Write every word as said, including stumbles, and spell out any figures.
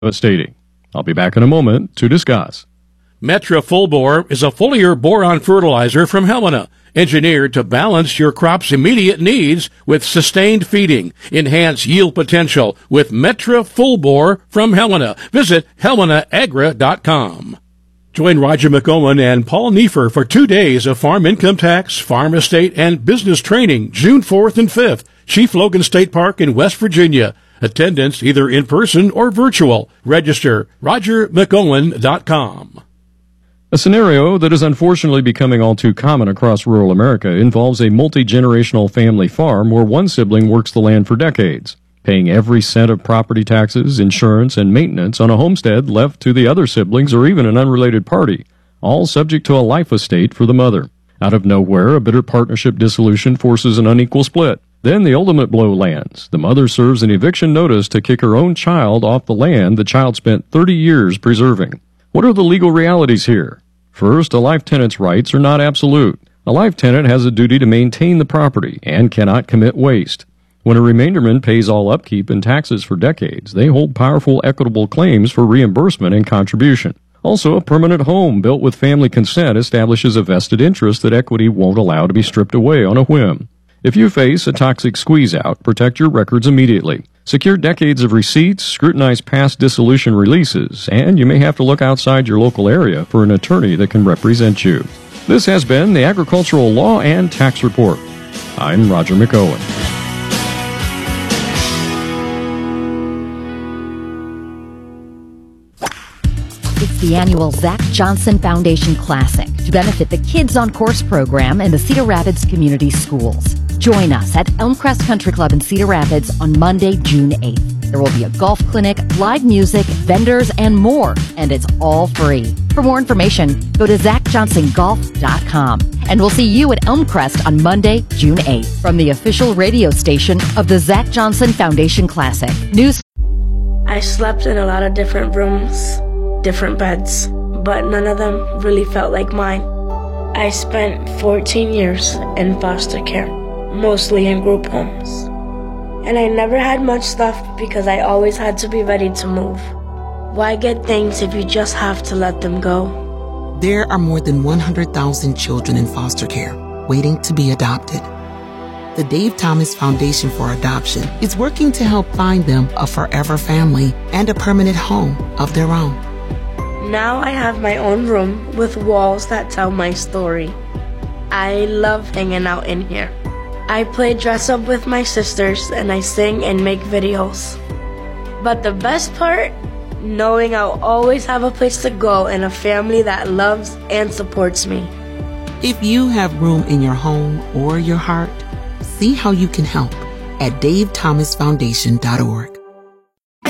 devastating. I'll be back in a moment to discuss. Metra Full Bore is a foliar boron fertilizer from Helena, engineered to balance your crop's immediate needs with sustained feeding. Enhance yield potential with Metra Full Bore from Helena. Visit helena agra dot com. Join Roger McOwen and Paul Neefer for two days of farm income tax, farm estate, and business training, June fourth and fifth, Chief Logan State Park in West Virginia. Attendance either in person or virtual. Register roger mcowen dot com. A scenario that is unfortunately becoming all too common across rural America involves a multi-generational family farm where one sibling works the land for decades, paying every cent of property taxes, insurance, and maintenance on a homestead left to the other siblings or even an unrelated party, all subject to a life estate for the mother. Out of nowhere, a bitter partnership dissolution forces an unequal split. Then the ultimate blow lands. The mother serves an eviction notice to kick her own child off the land the child spent thirty years preserving. What are the legal realities here? First, a life tenant's rights are not absolute. A life tenant has a duty to maintain the property and cannot commit waste. When a remainderman pays all upkeep and taxes for decades, they hold powerful equitable claims for reimbursement and contribution. Also, a permanent home built with family consent establishes a vested interest that equity won't allow to be stripped away on a whim. If you face a toxic squeeze-out, protect your records immediately. Secure decades of receipts, scrutinize past dissolution releases, and you may have to look outside your local area for an attorney that can represent you. This has been the Agricultural Law and Tax Report. I'm Roger McOwen. It's the annual Zach Johnson Foundation Classic to benefit the Kids on Course program in the Cedar Rapids Community Schools. Join us at Elmcrest Country Club in Cedar Rapids on Monday, June eighth. There will be a golf clinic, live music, vendors, and more, and it's all free. For more information, go to zach johnson golf dot com. And we'll see you at Elmcrest on Monday, June eighth, from the official radio station of the Zach Johnson Foundation Classic. News. I slept in a lot of different rooms, different beds, but none of them really felt like mine. I spent fourteen years in foster care, mostly in group homes. And I never had much stuff because I always had to be ready to move. Why get things if you just have to let them go? There are more than one hundred thousand children in foster care waiting to be adopted. The Dave Thomas Foundation for Adoption is working to help find them a forever family and a permanent home of their own. Now I have my own room with walls that tell my story. I love hanging out in here. I play dress up with my sisters and I sing and make videos. But the best part, knowing I'll always have a place to go and a family that loves and supports me. If you have room in your home or your heart, see how you can help at dave thomas foundation dot org.